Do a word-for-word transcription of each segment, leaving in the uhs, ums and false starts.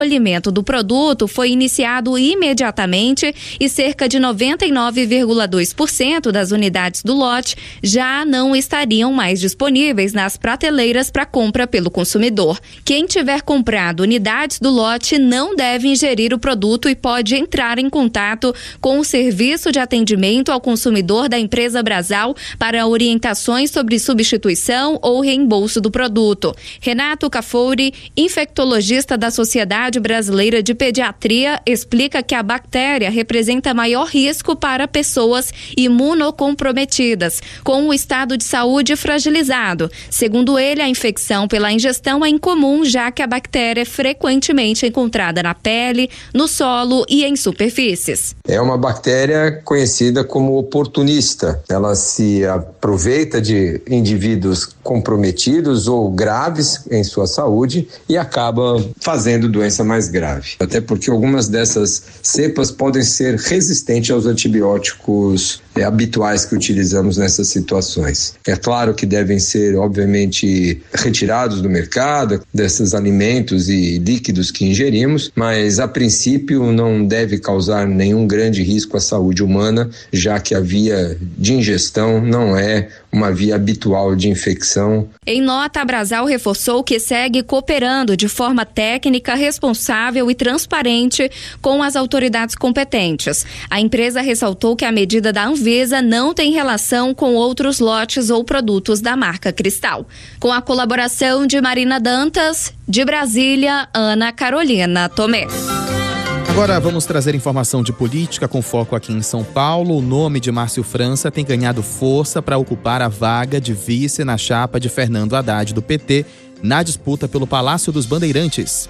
recolhimento do produto foi iniciado imediatamente e cerca de noventa e nove vírgula dois por cento das unidades do lote já não estariam mais disponíveis nas prateleiras para compra pelo consumidor. Quem tiver comprado unidades do lote não deve ingerir o produto e pode entrar em contato com o Serviço de Atendimento ao Consumidor da empresa Brasal para orientações sobre substituição ou reembolso do produto. Renato Cafouri, infectologista da Sociedade Brasileira de Pediatria, explica que a bactéria representa maior risco para pessoas imunocomprometidas, com o estado de saúde fragilizado. Segundo ele, a infecção pela ingestão é incomum, já que a bactéria é frequentemente encontrada na pele, no solo e em superfícies. É uma bactéria conhecida como oportunista. Ela se aproveita de indivíduos comprometidos ou graves em sua saúde e acaba fazendo doença mais grave. Até porque algumas dessas cepas podem ser resistentes aos antibióticos é, habituais que utilizamos nessas situações. É claro que devem ser, obviamente, retirados do mercado, desses alimentos e líquidos que ingerimos, mas a princípio não deve causar nenhum grande risco à saúde humana, já que a via de ingestão não é uma via habitual de infecção. Em nota, a Brasal reforçou que segue cooperando de forma técnica, responsável e transparente com as autoridades competentes. A empresa ressaltou que a medida da Anvisa não tem relação com outros lotes ou produtos da marca Cristal. Com a colaboração de Marina Dantas, de Brasília, Ana Carolina Tomé. Agora vamos trazer informação de política com foco aqui em São Paulo. O nome de Márcio França tem ganhado força para ocupar a vaga de vice na chapa de Fernando Haddad do P T na disputa pelo Palácio dos Bandeirantes.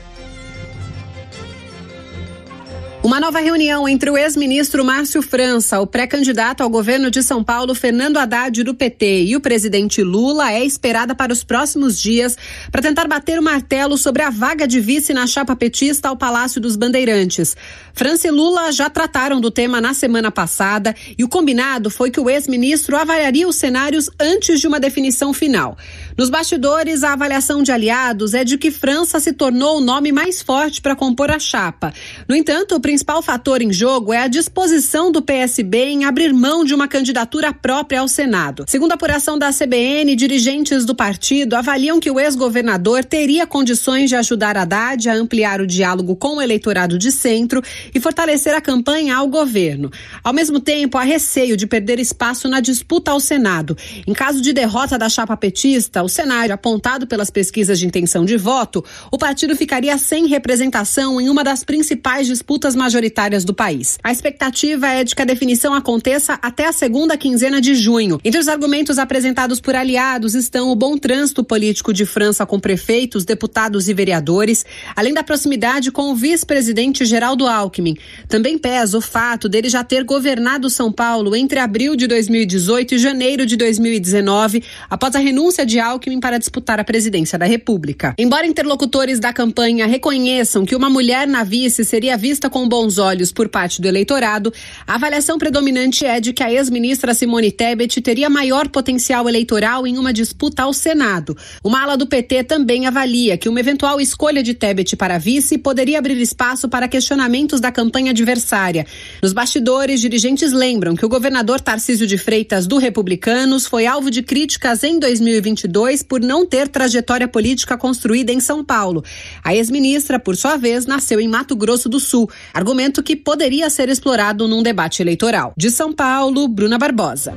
Uma nova reunião entre o ex-ministro Márcio França, o pré-candidato ao governo de São Paulo, Fernando Haddad, do P T, e o presidente Lula é esperada para os próximos dias para tentar bater o martelo sobre a vaga de vice na chapa petista ao Palácio dos Bandeirantes. França e Lula já trataram do tema na semana passada e o combinado foi que o ex-ministro avaliaria os cenários antes de uma definição final. Nos bastidores, a avaliação de aliados é de que França se tornou o nome mais forte para compor a chapa. No entanto, o O principal fator em jogo é a disposição do P S B em abrir mão de uma candidatura própria ao Senado. Segundo a apuração da C B N, dirigentes do partido avaliam que o ex-governador teria condições de ajudar Haddad a ampliar o diálogo com o eleitorado de centro e fortalecer a campanha ao governo. Ao mesmo tempo, há receio de perder espaço na disputa ao Senado. Em caso de derrota da chapa petista, o cenário apontado pelas pesquisas de intenção de voto, o partido ficaria sem representação em uma das principais disputas majoritárias do país. A expectativa é de que a definição aconteça até a segunda quinzena de junho. Entre os argumentos apresentados por aliados estão o bom trânsito político de França com prefeitos, deputados e vereadores, além da proximidade com o vice-presidente Geraldo Alckmin. Também pesa o fato dele já ter governado São Paulo entre abril de dois mil e dezoito e janeiro de dois mil e dezenove, após a renúncia de Alckmin para disputar a presidência da República. Embora interlocutores da campanha reconheçam que uma mulher na vice seria vista com bons olhos por parte do eleitorado, a avaliação predominante é de que a ex-ministra Simone Tebet teria maior potencial eleitoral em uma disputa ao Senado. Uma ala do P T também avalia que uma eventual escolha de Tebet para vice poderia abrir espaço para questionamentos da campanha adversária. Nos bastidores, dirigentes lembram que o governador Tarcísio de Freitas, do Republicanos, foi alvo de críticas em dois mil e vinte e dois por não ter trajetória política construída em São Paulo. A ex-ministra, por sua vez, nasceu em Mato Grosso do Sul, argumento que poderia ser explorado num debate eleitoral. De São Paulo, Bruna Barbosa.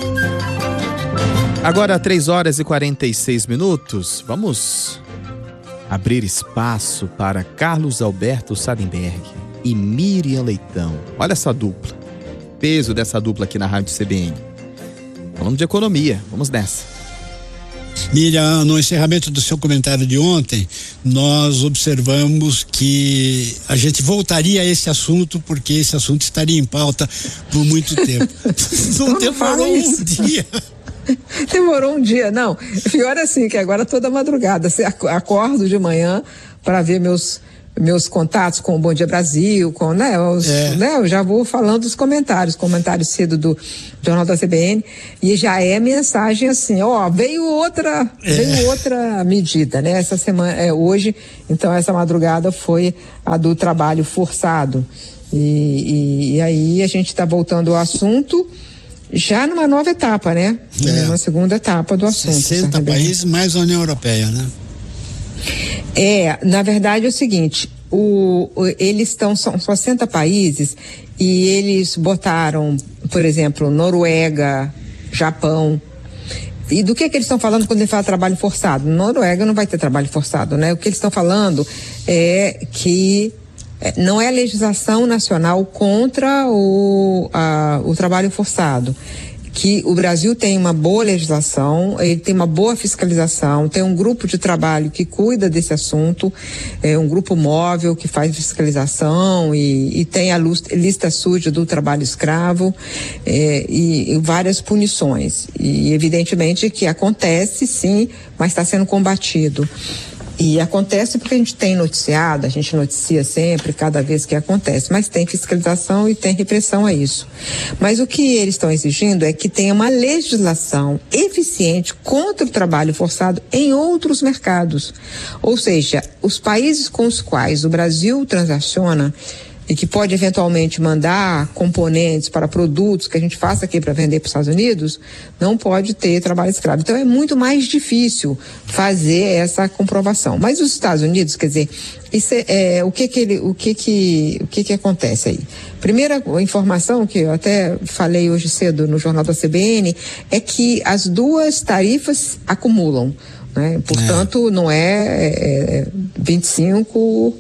Agora, três horas e quarenta e seis minutos, vamos abrir espaço para Carlos Alberto Sadenberg e Miriam Leitão. Olha essa dupla, peso dessa dupla aqui na Rádio C B N. Falando de economia, vamos nessa. Miriam, no encerramento do seu comentário de ontem, nós observamos que a gente voltaria a esse assunto porque esse assunto estaria em pauta por muito tempo. Não demorou um dia. Demorou um dia, não. Pior assim, que agora toda madrugada, acordo de manhã para ver meus meus contatos com o Bom Dia Brasil, com, né, os, é. né, eu já vou falando dos comentários, comentários cedo do Jornal da C B N, e já é mensagem assim, ó, veio outra, é. veio outra medida, né, essa semana, é, hoje, então essa madrugada foi a do trabalho forçado, e, e, e aí a gente está voltando ao assunto, já numa nova etapa, né, é. uma segunda etapa do assunto. sessenta países mais a União Europeia, né? É, na verdade é o seguinte, o, o, eles estão, são sessenta países e eles botaram, por exemplo, Noruega, Japão. E do que que eles estão falando quando ele fala trabalho forçado? Noruega não vai ter trabalho forçado, né? O que eles estão falando é que não é legislação nacional contra o, a, o trabalho forçado. Que o Brasil tem uma boa legislação, ele tem uma boa fiscalização, tem um grupo de trabalho que cuida desse assunto, é um grupo móvel que faz fiscalização e, e tem a lista suja do trabalho escravo é, e, e várias punições. E evidentemente que acontece sim, mas está sendo combatido. E acontece porque a gente tem noticiado, a gente noticia sempre, cada vez que acontece, mas tem fiscalização e tem repressão a isso. Mas o que eles estão exigindo é que tenha uma legislação eficiente contra o trabalho forçado em outros mercados. Ou seja, os países com os quais o Brasil transaciona e que pode eventualmente mandar componentes para produtos que a gente faça aqui para vender para os Estados Unidos, não pode ter trabalho escravo. Então é muito mais difícil fazer essa comprovação. Mas os Estados Unidos, quer dizer, isso é, é, o que que ele, o que que, o que que acontece aí? Primeira informação que eu até falei hoje cedo no Jornal da C B N é que as duas tarifas acumulam, né? Portanto, é. não é, é vinte e cinco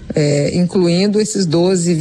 É, incluindo esses doze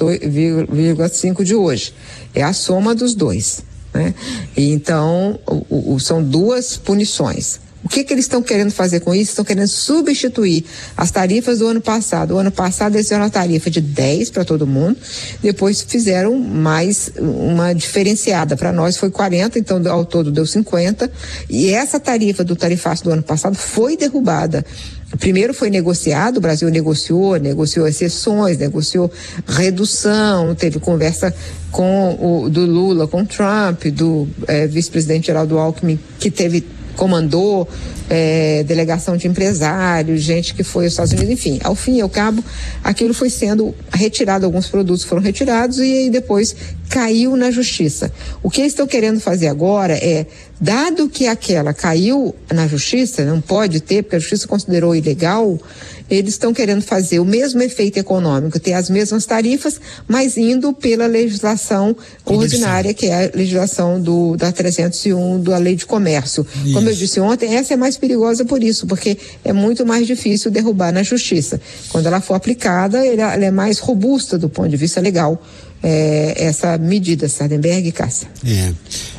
vírgula cinco de hoje. É a soma dos dois, né? E então, o, o, são duas punições. O que que eles estão querendo fazer com isso? Estão querendo substituir as tarifas do ano passado. O ano passado eles fizeram uma tarifa de dez para todo mundo, depois fizeram mais uma diferenciada. Para nós foi quarenta, então ao todo deu cinquenta. E essa tarifa do tarifaço do ano passado foi derrubada. Primeiro foi negociado, o Brasil negociou, negociou exceções, negociou redução, teve conversa com o, do Lula, com o Trump, do eh, vice-presidente Geraldo Alckmin, que teve, comandou eh, delegação de empresários, gente que foi aos Estados Unidos, enfim, ao fim e ao cabo, aquilo foi sendo retirado, alguns produtos foram retirados e aí depois caiu na justiça. O que eles estão querendo fazer agora é, dado que aquela caiu na justiça, não pode ter, porque a justiça considerou ilegal, eles estão querendo fazer o mesmo efeito econômico, ter as mesmas tarifas, mas indo pela legislação ordinária, que é a legislação do, da trezentos e um, da Lei de Comércio. Isso. Como eu disse ontem, essa é mais perigosa por isso, porque é muito mais difícil derrubar na justiça. Quando ela for aplicada, ela, ela é mais robusta do ponto de vista legal, é, essa medida, Sardenberg e Cássia. É.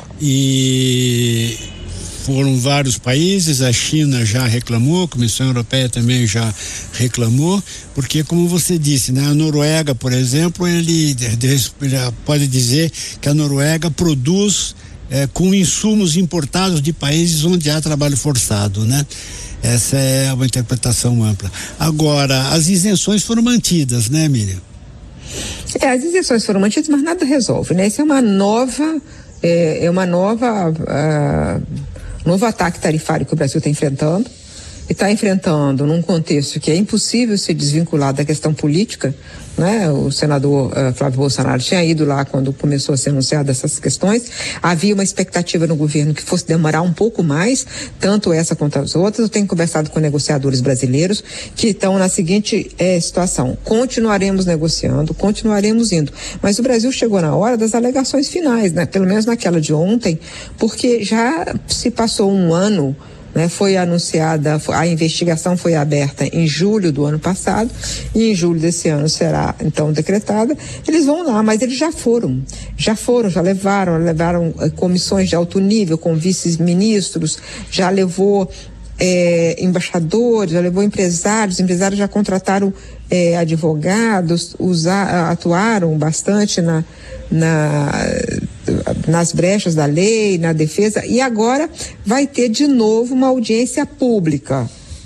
E foram vários países, a China já reclamou, a Comissão Europeia também já reclamou, porque como você disse, né, a Noruega, por exemplo, ele, ele pode dizer que a Noruega produz é, com insumos importados de países onde há trabalho forçado, né? Essa é uma interpretação ampla. Agora, as isenções foram mantidas, né, Miriam? É, as isenções foram mantidas, mas nada resolve, né? Isso é uma nova, é, é uma nova, uh, novo ataque tarifário que o Brasil está enfrentando, e está enfrentando num contexto que é impossível se desvincular da questão política, né? O senador uh, Flávio Bolsonaro tinha ido lá quando começou a ser anunciada essas questões. Havia uma expectativa no governo que fosse demorar um pouco mais, tanto essa quanto as outras. Eu tenho conversado com negociadores brasileiros que estão na seguinte eh, situação: continuaremos negociando, continuaremos indo, mas o Brasil chegou na hora das alegações finais, né? Pelo menos naquela de ontem, porque já se passou um ano. Né, foi anunciada, a investigação foi aberta em julho do ano passado e em julho desse ano será então decretada. Eles vão lá, mas eles já foram, já foram, já levaram, levaram eh, comissões de alto nível com vice-ministros, já levou eh, embaixadores, já levou empresários, empresários já contrataram eh, advogados, usar, atuaram bastante na, na nas brechas da lei, na defesa, e agora vai ter de novo uma audiência pública,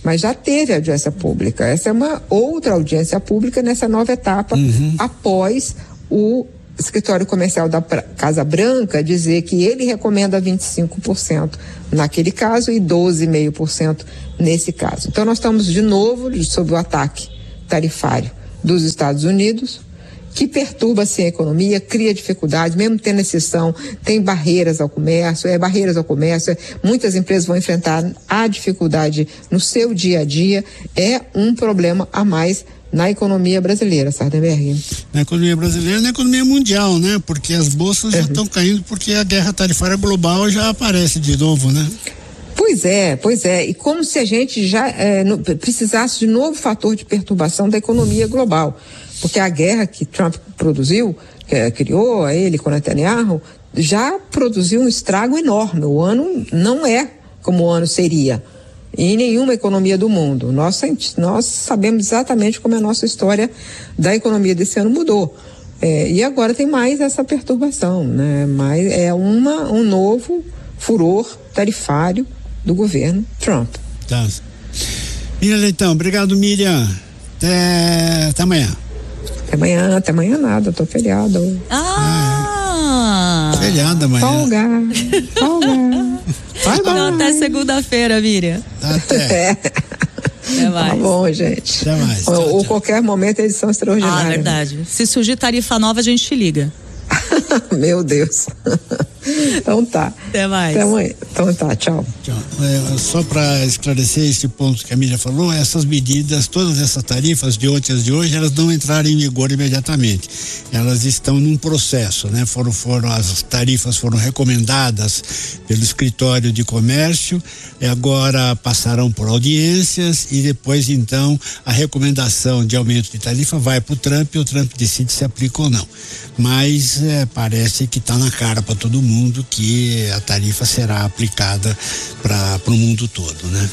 mas já teve audiência pública. Essa é uma outra audiência pública nessa nova etapa, uhum. após o escritório comercial da Casa Branca dizer que ele recomenda vinte e cinco por cento naquele caso e doze vírgula cinco por cento nesse caso. Então nós estamos de novo sob o ataque tarifário dos Estados Unidos, que perturba assim a economia, cria dificuldades, mesmo tendo exceção, tem barreiras ao comércio, é barreiras ao comércio, é, muitas empresas vão enfrentar a dificuldade no seu dia a dia, é um problema a mais na economia brasileira, Sardenberg. Na economia brasileira e na economia mundial, né? Porque as bolsas já estão caindo porque a guerra tarifária global já aparece de novo, né? Pois é, pois é. E como se a gente já é, no, precisasse de novo fator de perturbação da economia global. Porque a guerra que Trump produziu, que criou a ele com Netanyahu, já produziu um estrago enorme. O ano não é como o ano seria em nenhuma economia do mundo. Nós, nós sabemos exatamente como é a nossa história da economia desse ano mudou. É, e agora tem mais essa perturbação, né? Mas é uma, um novo furor tarifário do governo Trump. Tá. Miriam Leitão, obrigado, Miriam. Até, até amanhã. Até amanhã, até amanhã nada, tô feriado. Ah! É. Feriado amanhã. Folga, folga. Vai, vai. Não, até segunda-feira, Miriam. Até. Até mais. Tá bom, gente. Até mais. Ou, tchau, ou tchau. qualquer momento é edição extraordinária. Ah, verdade. Se surgir tarifa nova, a gente te liga. Meu Deus. Então tá. Até mais. Até amanhã. Então tá, tchau. Tchau. É, só para esclarecer esse ponto que a Miriam falou, essas medidas, todas essas tarifas de ontem às de hoje, elas não entraram em vigor imediatamente. Elas estão num processo, né? Foram, foram, as tarifas foram recomendadas pelo escritório de comércio, e agora passarão por audiências e depois então a recomendação de aumento de tarifa vai para o Trump e o Trump decide se aplica ou não. Mas é, parece que está na cara para todo mundo que a tarifa será aplicada para o mundo todo, né?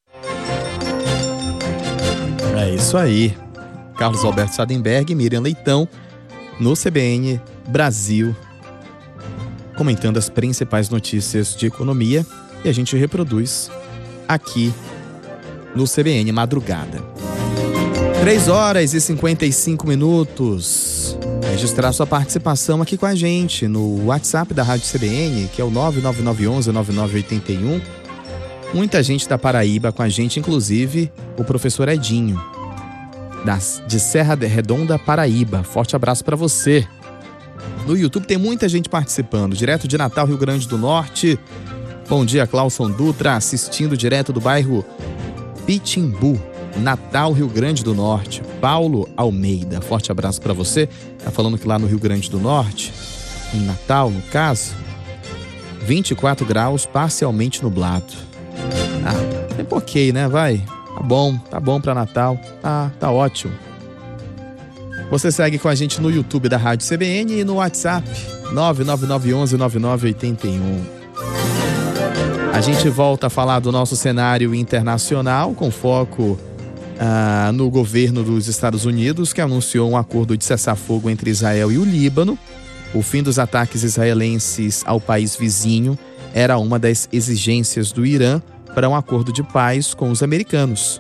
É isso aí. Carlos Alberto Sardenberg e Miriam Leitão no C B N Brasil, comentando as principais notícias de economia, e a gente reproduz aqui no C B N Madrugada. três horas e cinquenta e cinco minutos. Registrar sua participação aqui com a gente no WhatsApp da Rádio C B N, que é o nove nove nove um um nove nove oito um. Muita gente da Paraíba com a gente, inclusive o professor Edinho, das, de Serra Redonda, Paraíba. Forte abraço para você. No YouTube tem muita gente participando, direto de Natal, Rio Grande do Norte. Bom dia, Clauson Dutra, assistindo direto do bairro Pitimbu, Natal, Rio Grande do Norte. Paulo Almeida, forte abraço para você. Tá falando que lá no Rio Grande do Norte, em Natal, no caso, vinte e quatro graus, parcialmente nublado. Ah, tempo ok, né? Vai. Tá bom, tá bom para Natal. Tá, tá ótimo. Você segue com a gente no YouTube da Rádio C B N e no WhatsApp nove nove nove um um nove nove oito um. A gente volta a falar do nosso cenário internacional com foco Ah, no governo dos Estados Unidos, que anunciou um acordo de cessar-fogo entre Israel e o Líbano. O fim dos ataques israelenses ao país vizinho era uma das exigências do Irã para um acordo de paz com os americanos.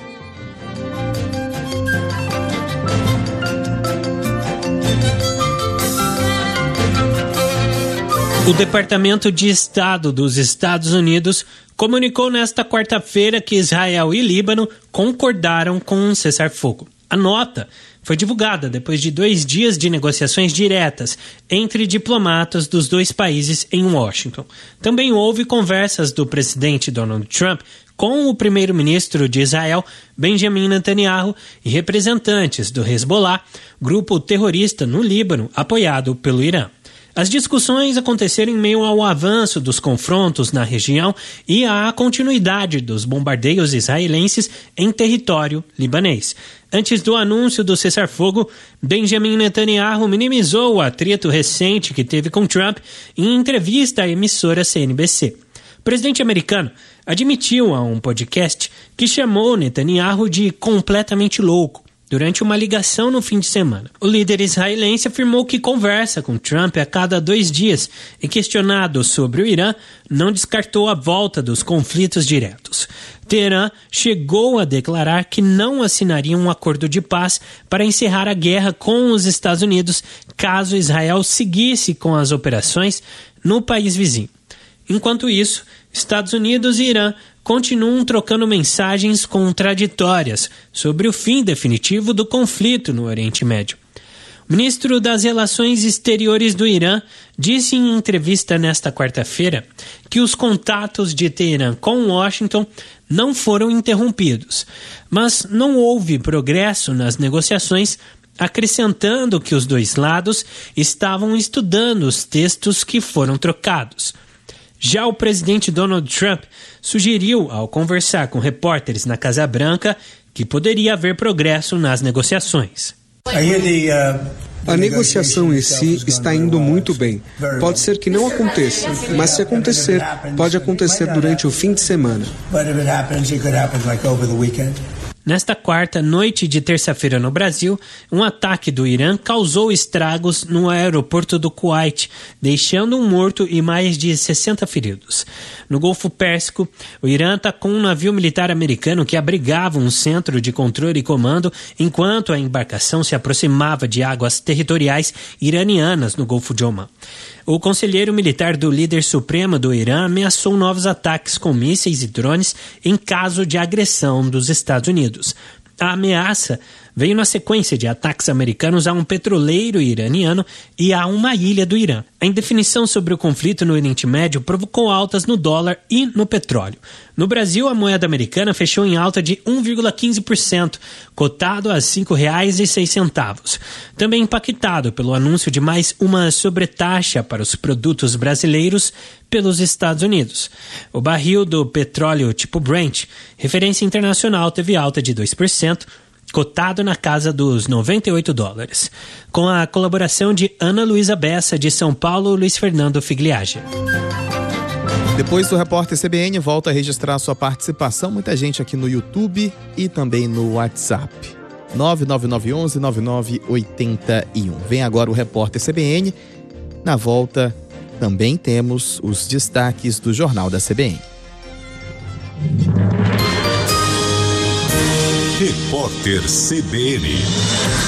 O Departamento de Estado dos Estados Unidos comunicou nesta quarta-feira que Israel e Líbano concordaram com um cessar-fogo. A nota foi divulgada depois de dois dias de negociações diretas entre diplomatas dos dois países em Washington. Também houve conversas do presidente Donald Trump com o primeiro-ministro de Israel, Benjamin Netanyahu, e representantes do Hezbollah, grupo terrorista no Líbano apoiado pelo Irã. As discussões aconteceram em meio ao avanço dos confrontos na região e à continuidade dos bombardeios israelenses em território libanês. Antes do anúncio do cessar-fogo, Benjamin Netanyahu minimizou o atrito recente que teve com Trump em entrevista à emissora C N B C. O presidente americano admitiu a um podcast que chamou Netanyahu de completamente louco durante uma ligação no fim de semana. O líder israelense afirmou que conversa com Trump a cada dois dias e, questionado sobre o Irã, não descartou a volta dos conflitos diretos. Teherã chegou a declarar que não assinaria um acordo de paz para encerrar a guerra com os Estados Unidos caso Israel seguisse com as operações no país vizinho. Enquanto isso, Estados Unidos e Irã continuam trocando mensagens contraditórias sobre o fim definitivo do conflito no Oriente Médio. O ministro das Relações Exteriores do Irã disse em entrevista nesta quarta-feira que os contatos de Teherã com Washington não foram interrompidos, mas não houve progresso nas negociações, acrescentando que os dois lados estavam estudando os textos que foram trocados. Já o presidente Donald Trump sugeriu, ao conversar com repórteres na Casa Branca, que poderia haver progresso nas negociações. A negociação em si está indo muito bem. Pode ser que não aconteça, mas se acontecer, pode acontecer durante o fim de semana. Nesta quarta, noite de terça-feira no Brasil, um ataque do Irã causou estragos no aeroporto do Kuwait, deixando um morto e mais de sessenta feridos. No Golfo Pérsico, o Irã atacou um navio militar americano que abrigava um centro de controle e comando enquanto a embarcação se aproximava de águas territoriais iranianas no Golfo de Omã. O conselheiro militar do líder supremo do Irã ameaçou novos ataques com mísseis e drones em caso de agressão dos Estados Unidos. A ameaça veio na sequência de ataques americanos a um petroleiro iraniano e a uma ilha do Irã. A indefinição sobre o conflito no Oriente Médio provocou altas no dólar e no petróleo. No Brasil, a moeda americana fechou em alta de um vírgula quinze por cento, cotado a cinco reais e seis centavos. Também impactado pelo anúncio de mais uma sobretaxa para os produtos brasileiros pelos Estados Unidos. O barril do petróleo tipo Brent, referência internacional, teve alta de dois por cento, cotado na casa dos noventa e oito dólares. Com a colaboração de Ana Luísa Bessa, de São Paulo, Luiz Fernando Figliage. Depois do Repórter C B N, volta a registrar a sua participação. Muita gente aqui no YouTube e também no WhatsApp. nove nove nove um um nove nove oito um. Vem agora o Repórter C B N. Na volta, também temos os destaques do Jornal da C B N. Repórter C B N.